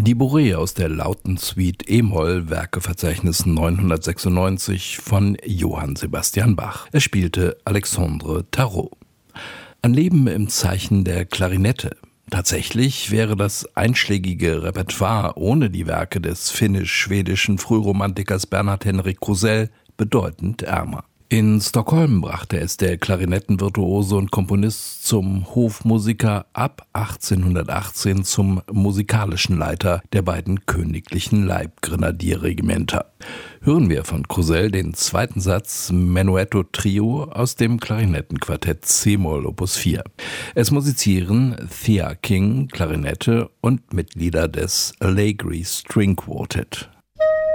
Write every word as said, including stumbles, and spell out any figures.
Die Bourrée aus der Lautensuite e-Moll, Werkeverzeichnis neunhundertsechsundneunzig von Johann Sebastian Bach. Er spielte Alexandre Tarot. Ein Leben im Zeichen der Klarinette. Tatsächlich wäre das einschlägige Repertoire ohne die Werke des finnisch-schwedischen Frühromantikers Bernhard Henrik Krusell bedeutend ärmer. In Stockholm brachte es der Klarinettenvirtuose und Komponist zum Hofmusiker, ab achtzehnhundertachtzehn zum musikalischen Leiter der beiden königlichen Leibgrenadierregimenter. Hören wir von Krusell den zweiten Satz Menuetto Trio aus dem Klarinettenquartett c-Moll Opus vier. Es musizieren Thea King, Klarinette und Mitglieder des Allegri String Quartet.